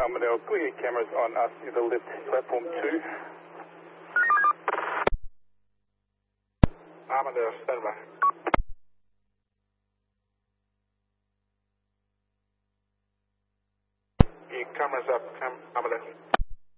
Armadale, clear cameras on us in the lift, platform 2. Armadale, stand by. Your cameras up, Armadale.